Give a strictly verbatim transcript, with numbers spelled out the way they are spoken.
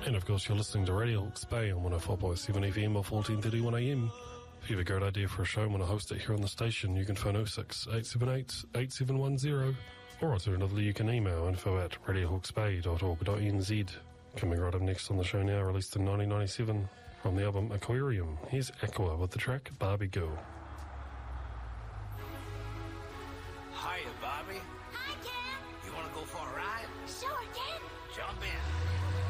And of course, you're listening to Radio Hawke's Bay on one oh four point seven F M or fourteen thirty-one A M. If you have a great idea for a show and want to host it here on the station, you can phone oh six, eight seven eight, eight seven one zero, or alternatively you can email info at radio hawks bay dot org dot n z. Coming right up next on the show now, released in nineteen ninety-seven from the album Aquarium, here's Aqua with the track Barbie Girl. Hiya, Barbie. Hi, Ken. You want to go for a ride? Sure, Ken. Jump in.